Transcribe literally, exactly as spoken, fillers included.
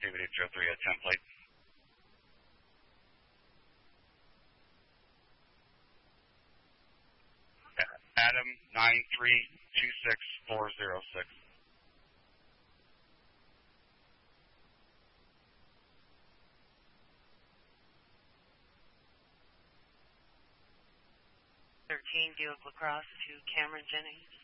activity two oh three at template. Adam nine three two six four zero six. thirteen Buick Lacrosse to Cameron Jennings.